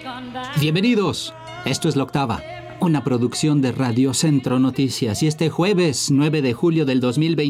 Bienvenidos, esto es La Octava, una producción de Radio Centro Noticias, y este jueves 9 de julio del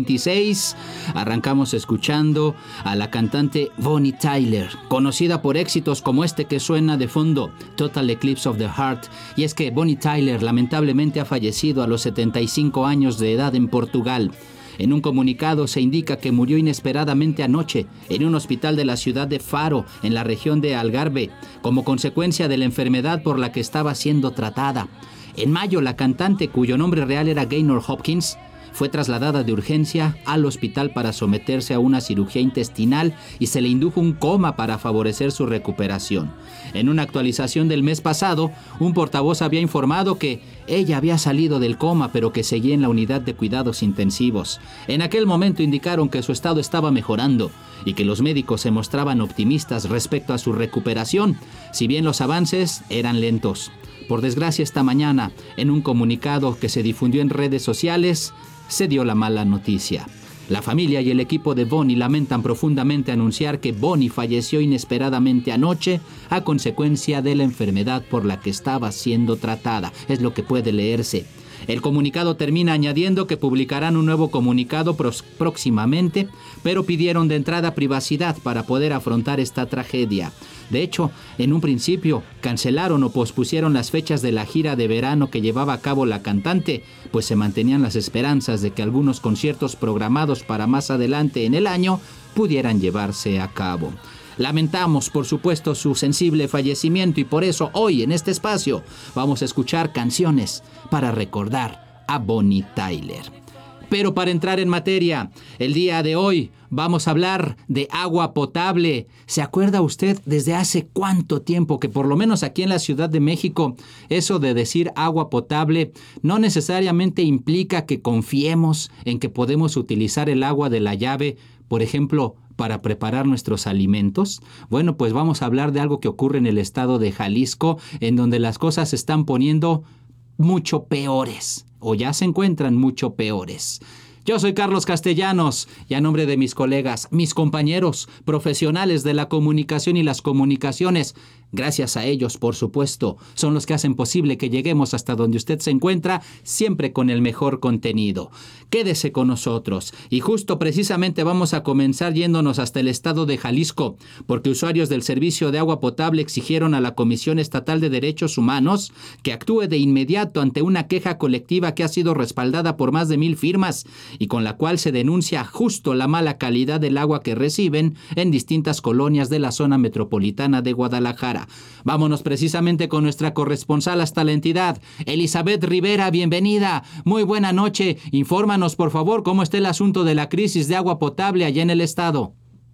2026 arrancamos escuchando a la cantante Bonnie Tyler, conocida por éxitos como este que suena de fondo, Total Eclipse of the Heart. Y es que Bonnie Tyler lamentablemente ha fallecido a los 75 años de edad en Portugal. En un comunicado se indica que murió inesperadamente anoche en un hospital de la ciudad de Faro, en la región de Algarve, como consecuencia de la enfermedad por la que estaba siendo tratada. En mayo, la cantante, cuyo nombre real era Gaynor Hopkins, fue trasladada de urgencia al hospital para someterse a una cirugía intestinal y se le indujo un coma para favorecer su recuperación. En una actualización del mes pasado, un portavoz había informado que ella había salido del coma, pero que seguía en la unidad de cuidados intensivos. En aquel momento indicaron que su estado estaba mejorando y que los médicos se mostraban optimistas respecto a su recuperación, si bien los avances eran lentos. Por desgracia, esta mañana, en un comunicado que se difundió en redes sociales, se dio la mala noticia. La familia y el equipo de Bonnie lamentan profundamente anunciar que Bonnie falleció inesperadamente anoche a consecuencia de la enfermedad por la que estaba siendo tratada. Es lo que puede leerse. El comunicado termina añadiendo que publicarán un nuevo comunicado próximamente, pero pidieron de entrada privacidad para poder afrontar esta tragedia. De hecho, en un principio cancelaron o pospusieron las fechas de la gira de verano que llevaba a cabo la cantante, pues se mantenían las esperanzas de que algunos conciertos programados para más adelante en el año pudieran llevarse a cabo. Lamentamos, por supuesto, su sensible fallecimiento y por eso hoy en este espacio vamos a escuchar canciones para recordar a Bonnie Tyler. Pero para entrar en materia, el día de hoy vamos a hablar de agua potable. ¿Se acuerda usted desde hace cuánto tiempo que por lo menos aquí en la Ciudad de México eso de decir agua potable no necesariamente implica que confiemos en que podemos utilizar el agua de la llave, por ejemplo, para preparar nuestros alimentos? Bueno, pues vamos a hablar de algo que ocurre en el estado de Jalisco, en donde las cosas se están poniendo mucho peores, o ya se encuentran mucho peores. Yo soy Carlos Castellanos y a nombre de mis colegas, mis compañeros profesionales de la comunicación y las comunicaciones, gracias a ellos, por supuesto, son los que hacen posible que lleguemos hasta donde usted se encuentra, siempre con el mejor contenido. Quédese con nosotros y justo precisamente vamos a comenzar yéndonos hasta el estado de Jalisco, porque usuarios del servicio de agua potable exigieron a la Comisión Estatal de Derechos Humanos que actúe de inmediato ante una queja colectiva que ha sido respaldada por más de 1,000 firmas y con la cual se denuncia justo la mala calidad del agua que reciben en distintas colonias de la zona metropolitana de Guadalajara. Vámonos precisamente con nuestra corresponsal hasta la entidad, Elizabeth Rivera, bienvenida. Muy buena noche. Infórmanos, por favor, cómo está el asunto de la crisis de agua potable allá en el estado.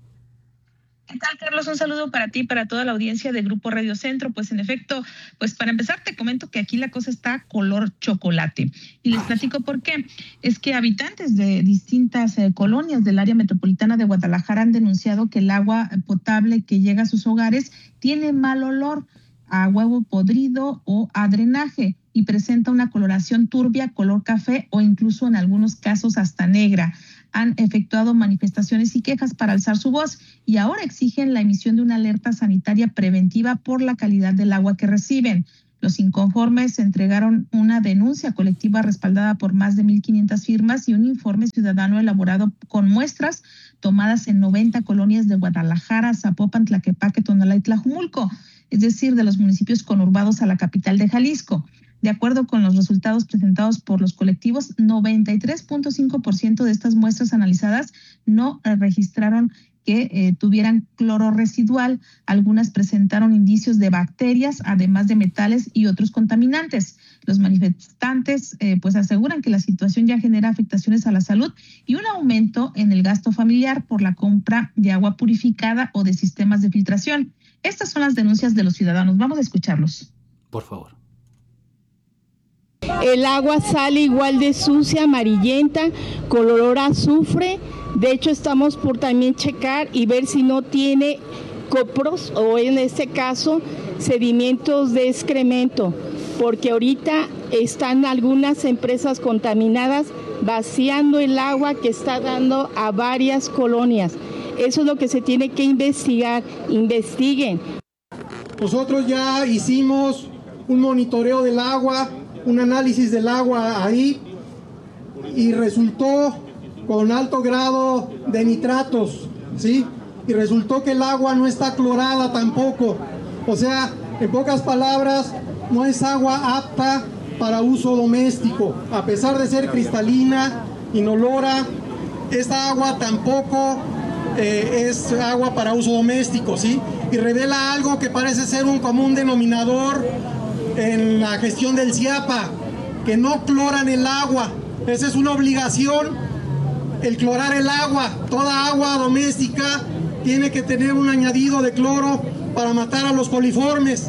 ¿Qué tal, Carlos? Un saludo para ti y para toda la audiencia de Grupo Radio Centro. Pues en efecto, pues para empezar te comento que aquí la cosa está color chocolate. Y les platico por qué. Es que habitantes de distintas colonias del área metropolitana de Guadalajara han denunciado que el agua potable que llega a sus hogares tiene mal olor a huevo podrido o a drenaje y presenta una coloración turbia, color café o incluso en algunos casos hasta negra. Han efectuado manifestaciones y quejas para alzar su voz y ahora exigen la emisión de una alerta sanitaria preventiva por la calidad del agua que reciben. Los inconformes entregaron una denuncia colectiva respaldada por más de 1,500 firmas y un informe ciudadano elaborado con muestras tomadas en 90 colonias de Guadalajara, Zapopan, Tlaquepaque, Tonalá y Tlajumulco, es decir, de los municipios conurbados a la capital de Jalisco. De acuerdo con los resultados presentados por los colectivos, 93.5% de estas muestras analizadas no registraron que tuvieran cloro residual. Algunas presentaron indicios de bacterias, además de metales y otros contaminantes. Los manifestantes pues aseguran que la situación ya genera afectaciones a la salud y un aumento en el gasto familiar por la compra de agua purificada o de sistemas de filtración. Estas son las denuncias de los ciudadanos. Vamos a escucharlos. Por favor. El agua sale igual de sucia, amarillenta, con olor a azufre. De hecho, estamos por también checar y ver si no tiene copros o en este caso sedimentos de excremento, porque ahorita están algunas empresas contaminadas vaciando el agua que está dando a varias colonias. Eso es lo que se tiene que investigar. Investiguen. Nosotros ya hicimos un monitoreo del agua, un análisis del agua ahí, y resultó con alto grado de nitratos, ¿sí? Y resultó que el agua no está clorada tampoco. O sea, en pocas palabras, no es agua apta para uso doméstico. A pesar de ser cristalina, inolora, esta agua tampoco es agua para uso doméstico, ¿sí? Y revela algo que parece ser un común denominador en la gestión del CIAPA, que no cloran el agua. Esa es una obligación, el clorar el agua. Toda agua doméstica tiene que tener un añadido de cloro para matar a los coliformes.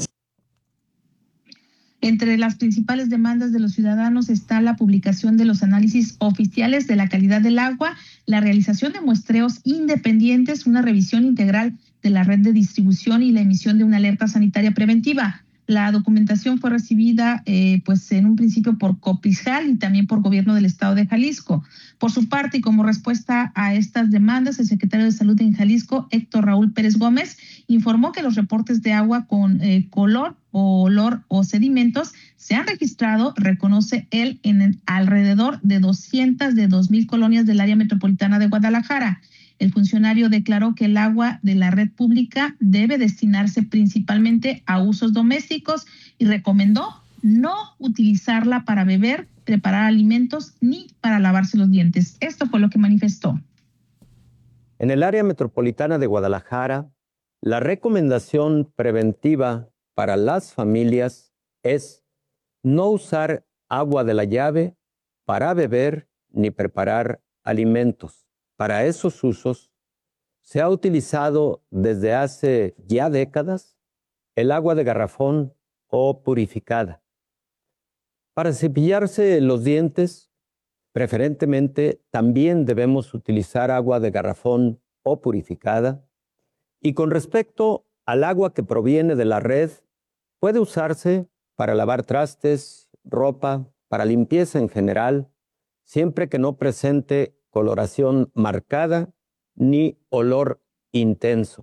Entre las principales demandas de los ciudadanos está la publicación de los análisis oficiales de la calidad del agua, la realización de muestreos independientes, una revisión integral de la red de distribución y la emisión de una alerta sanitaria preventiva. La documentación fue recibida pues en un principio por Coprisjal y también por Gobierno del Estado de Jalisco. Por su parte, y como respuesta a estas demandas, el secretario de Salud en Jalisco, Héctor Raúl Pérez Gómez, informó que los reportes de agua con color o olor o sedimentos se han registrado, reconoce él, en alrededor de 202,000 colonias del área metropolitana de Guadalajara. El funcionario declaró que el agua de la red pública debe destinarse principalmente a usos domésticos y recomendó no utilizarla para beber, preparar alimentos ni para lavarse los dientes. Esto fue lo que manifestó. En el área metropolitana de Guadalajara, la recomendación preventiva para las familias es no usar agua de la llave para beber ni preparar alimentos. Para esos usos, se ha utilizado desde hace ya décadas el agua de garrafón o purificada. Para cepillarse los dientes, preferentemente también debemos utilizar agua de garrafón o purificada. Y con respecto al agua que proviene de la red, puede usarse para lavar trastes, ropa, para limpieza en general, siempre que no presente coloración marcada ni olor intenso.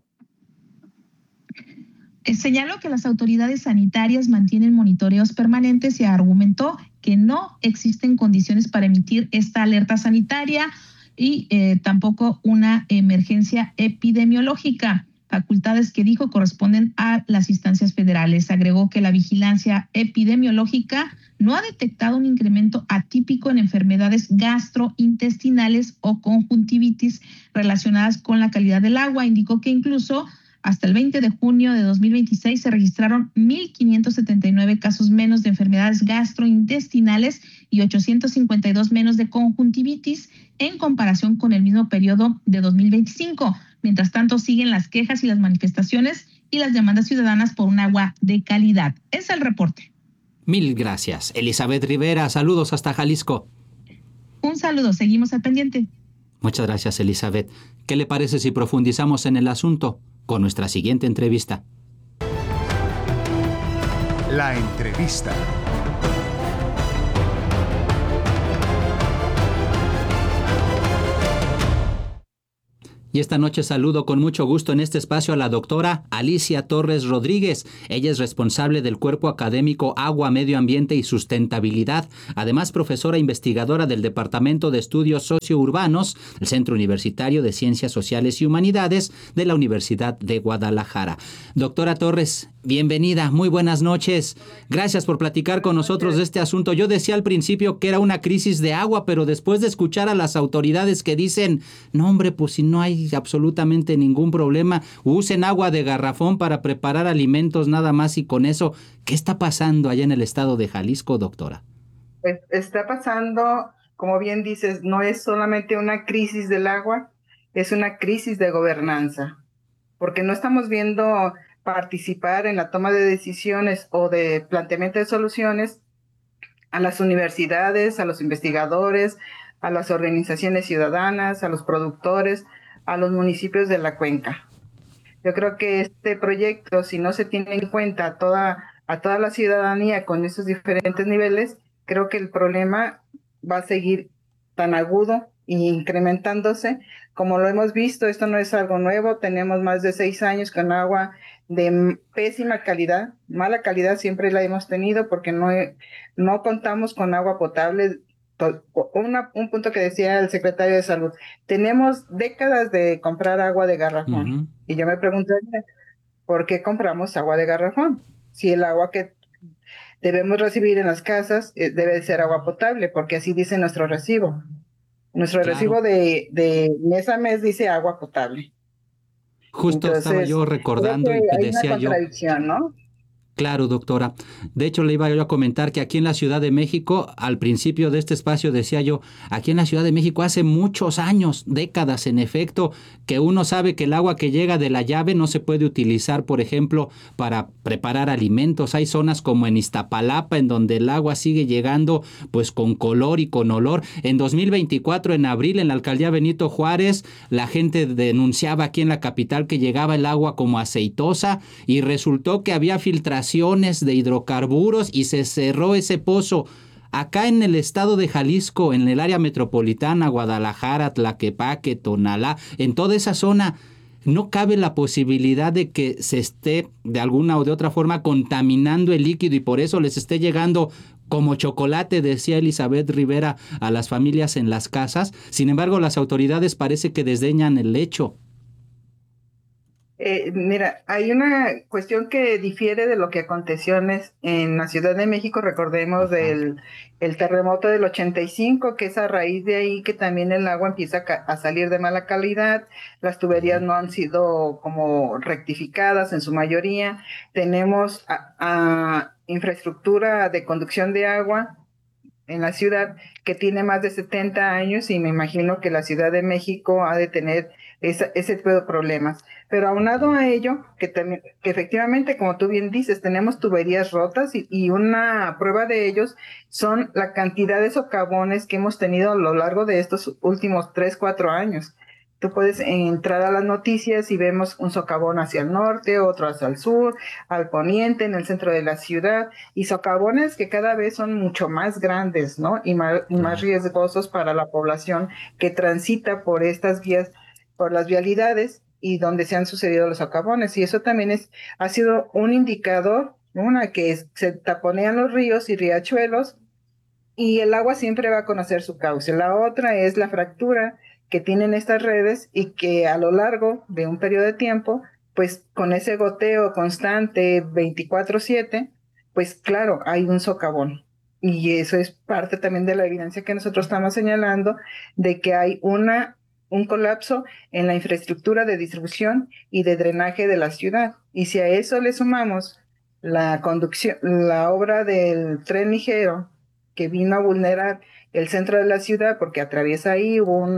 Señaló que las autoridades sanitarias mantienen monitoreos permanentes y argumentó que no existen condiciones para emitir esta alerta sanitaria y tampoco una emergencia epidemiológica, facultades que dijo corresponden a las instancias federales. Agregó que la vigilancia epidemiológica no ha detectado un incremento atípico en enfermedades gastrointestinales o conjuntivitis relacionadas con la calidad del agua. Indicó que incluso hasta el 20 de junio de 2026 se registraron 1,579 casos menos de enfermedades gastrointestinales y 852 menos de conjuntivitis en comparación con el mismo periodo de 2025. Mientras tanto, siguen las quejas y las manifestaciones y las demandas ciudadanas por un agua de calidad. Es el reporte. Mil gracias. Elizabeth Rivera, saludos hasta Jalisco. Un saludo, seguimos al pendiente. Muchas gracias, Elizabeth. ¿Qué le parece si profundizamos en el asunto con nuestra siguiente entrevista? La entrevista. Y esta noche saludo con mucho gusto en este espacio a la doctora Alicia Torres Rodríguez. Ella es responsable del Cuerpo Académico Agua, Medio Ambiente y Sustentabilidad, además profesora investigadora del Departamento de Estudios Sociourbanos del Centro Universitario de Ciencias Sociales y Humanidades de la Universidad de Guadalajara. Doctora Torres, bienvenida, muy buenas noches. Gracias por platicar con nosotros de este asunto. Yo decía al principio que era una crisis de agua, pero después de escuchar a las autoridades que dicen, no hombre, pues si no hay absolutamente ningún problema, usen agua de garrafón para preparar alimentos nada más y con eso, ¿qué está pasando allá en el estado de Jalisco, doctora? Pues está pasando, como bien dices, no es solamente una crisis del agua, es una crisis de gobernanza, porque no estamos viendo participar en la toma de decisiones o de planteamiento de soluciones a las universidades, a los investigadores, a las organizaciones ciudadanas, a los productores, a los municipios de la cuenca. Yo creo que este proyecto, si no se tiene en cuenta a toda la ciudadanía con esos diferentes niveles, creo que el problema va a seguir tan agudo e incrementándose. Como lo hemos visto, esto no es algo nuevo, tenemos más de 6 años con agua de pésima calidad, mala calidad siempre la hemos tenido porque no contamos con agua potable. Un punto que decía el secretario de Salud, tenemos décadas de comprar agua de garrafón. Y yo me pregunto, ¿por qué compramos agua de garrafón? Si el agua que debemos recibir en las casas debe ser agua potable, porque así dice nuestro recibo. Nuestro recibo de mes a mes dice agua potable. Justo Entonces, estaba yo recordando y hay decía una contradicción, ¿no? Claro, doctora. De hecho, le iba yo a comentar que aquí en la Ciudad de México, al principio de este espacio decía yo, aquí en la Ciudad de México hace muchos años, décadas en efecto, que uno sabe que el agua que llega de la llave no se puede utilizar, por ejemplo, para preparar alimentos. Hay zonas como en Iztapalapa en donde el agua sigue llegando pues con color y con olor. En 2024, en abril, en la alcaldía Benito Juárez, la gente denunciaba aquí en la capital que llegaba el agua como aceitosa y resultó que había filtraciones de hidrocarburos y se cerró ese pozo. Acá en el estado de Jalisco, en el área metropolitana, Guadalajara, Tlaquepaque, Tonalá, en toda esa zona, no cabe la posibilidad de que se esté de alguna o de otra forma contaminando el líquido y por eso les esté llegando como chocolate, decía Elizabeth Rivera, a las familias en las casas. Sin embargo, las autoridades parece que desdeñan el hecho. Mira, hay una cuestión que difiere de lo que aconteció en la Ciudad de México. Recordemos el terremoto del 85, que es a raíz de ahí que también el agua empieza a salir de mala calidad. Las tuberías no han sido como rectificadas en su mayoría. Tenemos infraestructura de conducción de agua en la ciudad que tiene más de 70 años y me imagino que la Ciudad de México ha de tener ese tipo de problemas. Pero aunado a ello, que efectivamente, como tú bien dices, tenemos tuberías rotas y una prueba de ellos son la cantidad de socavones que hemos tenido a lo largo de estos últimos 3, 4 años. Tú puedes entrar a las noticias y vemos un socavón hacia el norte, otro hacia el sur, al poniente, en el centro de la ciudad, y socavones que cada vez son mucho más grandes, ¿no? Y más riesgosos para la población que transita por estas vías, por las vialidades y donde se han sucedido los socavones. Y eso también ha sido un indicador, una que se taponean los ríos y riachuelos y el agua siempre va a conocer su cauce. La otra es la fractura que tienen estas redes y que a lo largo de un periodo de tiempo, pues con ese goteo constante 24/7, pues claro, hay un socavón. Y eso es parte también de la evidencia que nosotros estamos señalando de que hay un colapso en la infraestructura de distribución y de drenaje de la ciudad. Y si a eso le sumamos la conducción, la obra del tren ligero que vino a vulnerar el centro de la ciudad porque atraviesa ahí,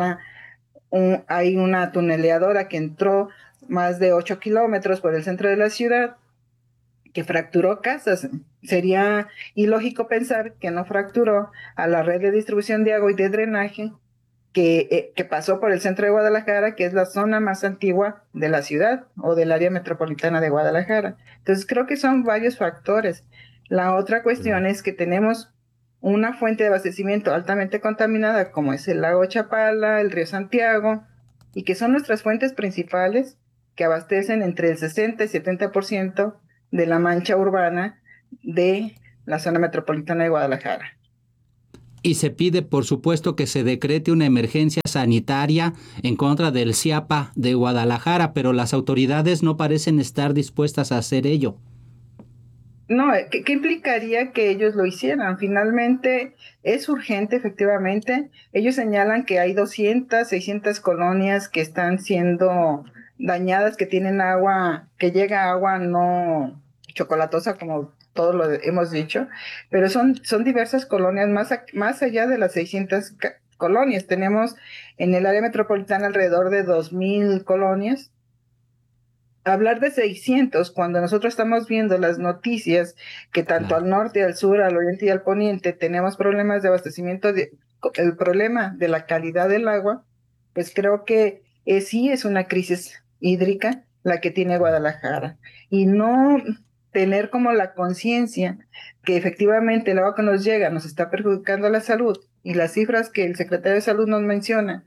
hay una tuneleadora que entró más de 8 kilómetros por el centro de la ciudad, que fracturó casas. Sería ilógico pensar que no fracturó a la red de distribución de agua y de drenaje que pasó por el centro de Guadalajara, que es la zona más antigua de la ciudad o del área metropolitana de Guadalajara. Entonces creo que son varios factores. La otra cuestión es que tenemos una fuente de abastecimiento altamente contaminada como es el lago Chapala, el río Santiago, y que son nuestras fuentes principales que abastecen entre el 60 y 70% de la mancha urbana de la zona metropolitana de Guadalajara. Y se pide, por supuesto, que se decrete una emergencia sanitaria en contra del CIAPA de Guadalajara, pero las autoridades no parecen estar dispuestas a hacer ello. No, ¿qué implicaría que ellos lo hicieran? Finalmente es urgente, efectivamente. Ellos señalan que hay 200, 600 colonias que están siendo dañadas, que tienen agua, que llega agua no chocolatosa, como todos lo hemos dicho, pero son diversas colonias, más allá de las 600 colonias. Tenemos en el área metropolitana alrededor de 2,000 colonias. Hablar de 600 cuando nosotros estamos viendo las noticias que tanto al norte, al sur, al oriente y al poniente tenemos problemas de abastecimiento, el problema de la calidad del agua, pues creo que sí es una crisis hídrica la que tiene Guadalajara. Y no tener como la conciencia que efectivamente el agua que nos llega nos está perjudicando la salud y las cifras que el secretario de Salud nos menciona,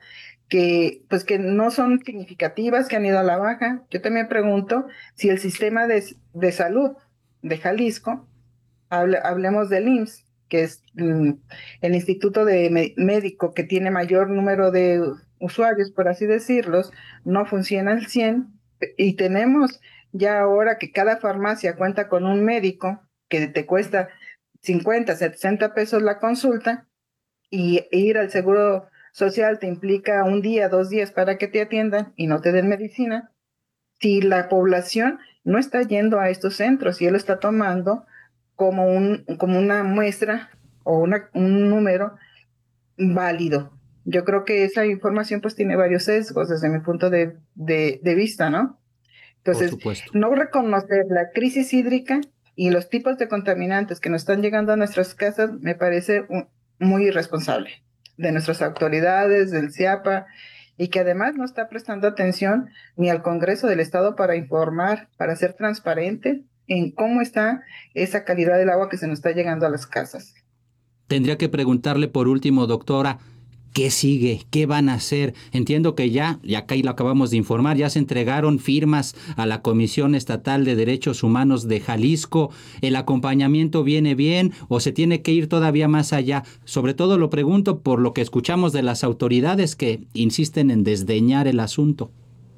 que pues que no son significativas, que han ido a la baja. Yo también pregunto si el sistema de salud de Jalisco, hablemos del IMSS, que es el instituto médico que tiene mayor número de usuarios, por así decirlos, no funciona al 100, y tenemos ya ahora que cada farmacia cuenta con un médico que te cuesta 50, 60 pesos la consulta, y ir al seguro social te implica un día, 2 días para que te atiendan y no te den medicina. Si la población no está yendo a estos centros y él lo está tomando como una muestra o un número válido. Yo creo que esa información pues tiene varios sesgos desde mi punto de vista, ¿no? Entonces, Por supuesto. no reconocer la crisis hídrica y los tipos de contaminantes que nos están llegando a nuestras casas me parece muy irresponsable de nuestras autoridades, del CIAPA, y que además no está prestando atención ni al Congreso del Estado para informar, para ser transparente en cómo está esa calidad del agua que se nos está llegando a las casas. Tendría que preguntarle por último, doctora, ¿qué sigue? ¿Qué van a hacer? Entiendo que ya, y acá lo acabamos de informar, ya se entregaron firmas a la Comisión Estatal de Derechos Humanos de Jalisco. ¿El acompañamiento viene bien o se tiene que ir todavía más allá? Sobre todo lo pregunto por lo que escuchamos de las autoridades que insisten en desdeñar el asunto.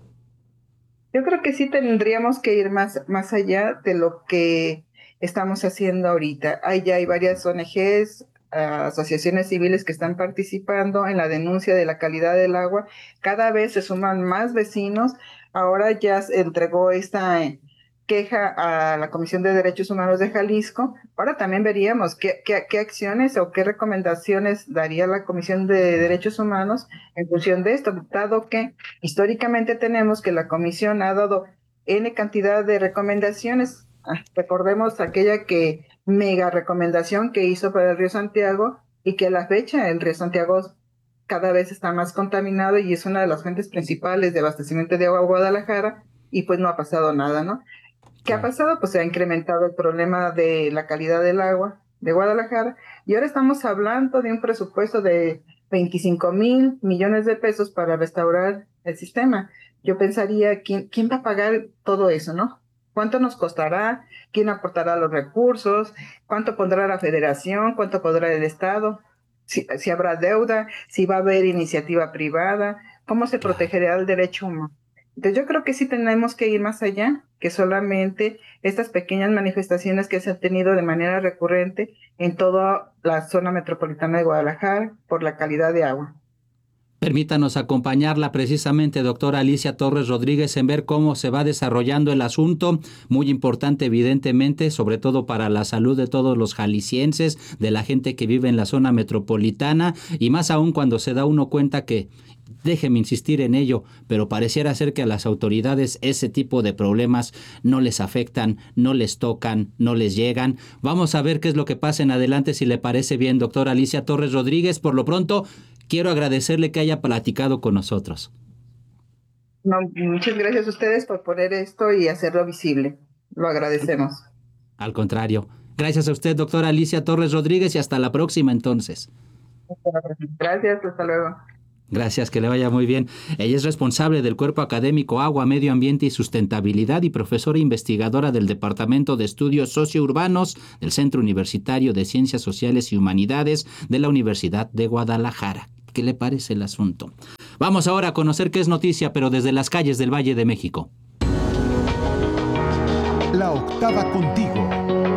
Yo creo que sí tendríamos que ir más allá de lo que estamos haciendo ahorita. Ya hay varias ONGs, asociaciones civiles que están participando en la denuncia de la calidad del agua. Cada vez se suman más vecinos. Ahora ya se entregó esta queja a la Comisión de Derechos Humanos de Jalisco. Ahora también veríamos qué acciones o qué recomendaciones daría la Comisión de Derechos Humanos en función de esto, dado que históricamente tenemos que la Comisión ha dado N cantidad de recomendaciones. Recordemos aquella mega recomendación que hizo para el río Santiago, y que a la fecha el río Santiago cada vez está más contaminado y es una de las fuentes principales de abastecimiento de agua a Guadalajara, y pues no ha pasado nada, ¿no? ¿Qué ha pasado? Pues se ha incrementado el problema de la calidad del agua de Guadalajara, y ahora estamos hablando de un presupuesto de 25,000 millones de pesos para restaurar el sistema. Yo pensaría, ¿quién va a pagar todo eso, no? ¿Cuánto nos costará? ¿Quién aportará los recursos? ¿Cuánto pondrá la federación? ¿Cuánto pondrá el Estado? Si habrá deuda, si va a haber iniciativa privada, ¿cómo se protegerá el derecho humano? Entonces yo creo que sí tenemos que ir más allá que solamente estas pequeñas manifestaciones que se han tenido de manera recurrente en toda la zona metropolitana de Guadalajara por la calidad de agua. Permítanos acompañarla precisamente, doctora Alicia Torres Rodríguez, en ver cómo se va desarrollando el asunto, muy importante evidentemente, sobre todo para la salud de todos los jaliscienses, de la gente que vive en la zona metropolitana, y más aún cuando se da uno cuenta que, déjeme insistir en ello, pero pareciera ser que a las autoridades ese tipo de problemas no les afectan, no les tocan, no les llegan. Vamos a ver qué es lo que pasa en adelante, si le parece bien, doctora Alicia Torres Rodríguez. Por lo pronto, quiero agradecerle que haya platicado con nosotros. No, muchas gracias a ustedes por poner esto y hacerlo visible. Lo agradecemos. Al contrario. Gracias a usted, doctora Alicia Torres Rodríguez, y hasta la próxima entonces. Gracias, hasta luego. Gracias, que le vaya muy bien. Ella es responsable del Cuerpo Académico Agua, Medio Ambiente y Sustentabilidad y profesora investigadora del Departamento de Estudios Sociourbanos del Centro Universitario de Ciencias Sociales y Humanidades de la Universidad de Guadalajara. ¿Qué le parece el asunto? Vamos ahora a conocer qué es noticia, pero desde las calles del Valle de México. La octava contigo.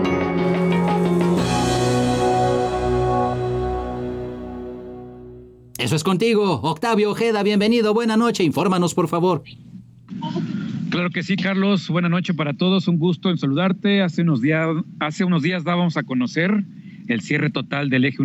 Eso es contigo, Octavio Ojeda, bienvenido, buena noche, infórmanos por favor. Claro que sí, Carlos, buena noche para todos, un gusto en saludarte. Hace unos días dábamos a conocer el cierre total del eje